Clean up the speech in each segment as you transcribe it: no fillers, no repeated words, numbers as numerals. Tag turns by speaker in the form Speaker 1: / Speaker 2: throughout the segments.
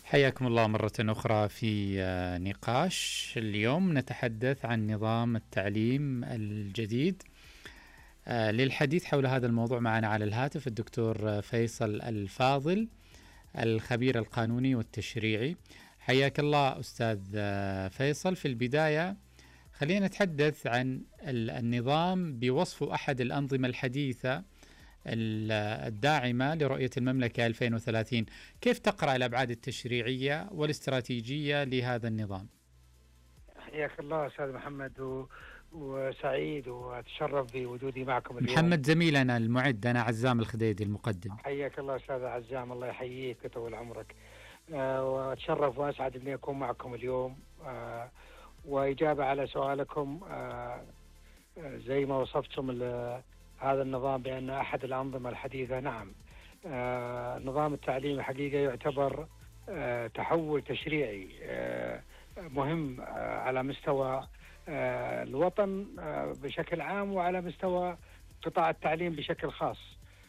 Speaker 1: حياكم الله مرة أخرى في نقاش. اليوم نتحدث عن نظام التعليم الجديد. للحديث حول هذا الموضوع معنا على الهاتف الدكتور فيصل الفاضل، الخبير القانوني والتشريعي. حياك الله أستاذ فيصل. في البداية خلينا نتحدث عن النظام بوصفه أحد الأنظمة الحديثة الداعمة لرؤية المملكة 2030. كيف تقرأ الأبعاد التشريعية والاستراتيجية لهذا النظام؟
Speaker 2: حياك الله أستاذ محمد وسعيد وأتشرف بوجودي معكم اليوم.
Speaker 1: محمد زميلنا المعد، أنا عزام الخديدي المقدم.
Speaker 2: حياك الله أستاذ عزام، الله يحييك ويطول عمرك. وأتشرف وأسعد أني أكون معكم اليوم وإجابة على سؤالكم. زي ما وصفتم هذا النظام بأن أحد الأنظمة الحديثة. نعم، نظام التعليم حقيقة يعتبر تحول تشريعي مهم على مستوى الوطن بشكل عام وعلى مستوى قطاع التعليم بشكل خاص.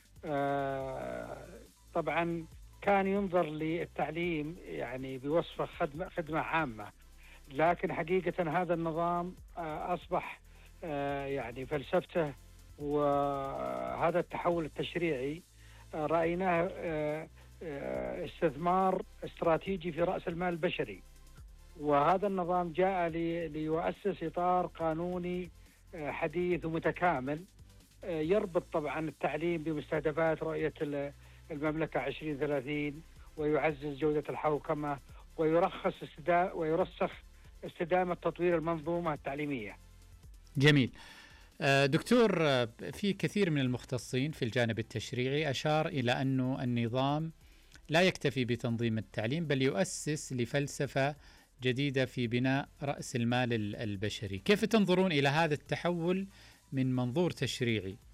Speaker 2: طبعا كان ينظر للتعليم يعني بوصفه خدمة عامة، لكن حقيقة هذا النظام أصبح يعني فلسفته وهذا التحول التشريعي رأيناه استثمار استراتيجي في رأس المال البشري. وهذا النظام جاء ليؤسس إطار قانوني حديث ومتكامل يربط طبعا التعليم بمستهدفات رؤية المملكة 2030، ويعزز جودة الحوكمة ويرسخ استدامة تطوير المنظومة التعليمية.
Speaker 1: جميل. دكتور، في كثير من المختصين في الجانب التشريعي أشار إلى أنه النظام لا يكتفي بتنظيم التعليم بل يؤسس لفلسفة جديدة في بناء رأس المال البشري. كيف تنظرون إلى هذا التحول من منظور تشريعي؟